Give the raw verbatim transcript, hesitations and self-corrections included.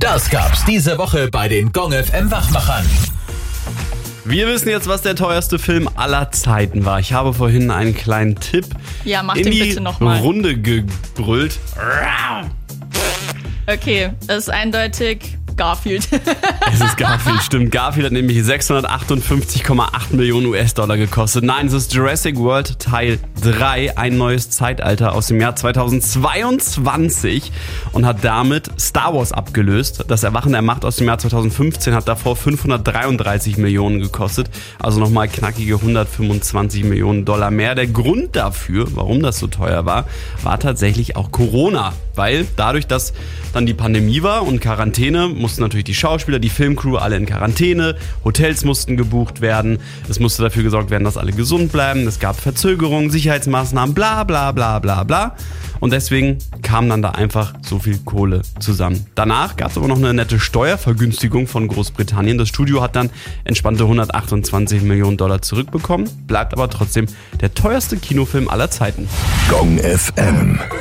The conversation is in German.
Das gab's diese Woche bei den Gong F M Wachmachern. Wir wissen jetzt, was der teuerste Film aller Zeiten war. Ich habe vorhin einen kleinen Tipp Ja, mach in den die bitte nochmal. Runde gebrüllt. Okay, das ist eindeutig Garfield. Es ist Garfield, stimmt. Garfield hat nämlich sechshundertachtundfünfzig Komma acht Millionen U S-Dollar gekostet. Nein, es ist Jurassic World Teil drei, ein neues Zeitalter aus dem Jahr zweitausendzweiundzwanzig und hat damit Star Wars abgelöst. Das Erwachen der Macht aus dem Jahr zweitausendfünfzehn hat davor fünfhundertdreiunddreißig Millionen gekostet, also nochmal knackige hundertfünfundzwanzig Millionen Dollar mehr. Der Grund dafür, warum das so teuer war, war tatsächlich auch Corona, weil dadurch, dass dann die Pandemie war und Quarantäne, mussten natürlich die Schauspieler, die Filmcrew alle in Quarantäne, Hotels mussten gebucht werden, es musste dafür gesorgt werden, dass alle gesund bleiben, es gab Verzögerungen, Sicherheitsmaßnahmen, bla bla bla bla bla. Und deswegen kam dann da einfach so viel Kohle zusammen. Danach gab es aber noch eine nette Steuervergünstigung von Großbritannien. Das Studio hat dann entspannte hundertachtundzwanzig Millionen Dollar zurückbekommen, bleibt aber trotzdem der teuerste Kinofilm aller Zeiten. Gong F M.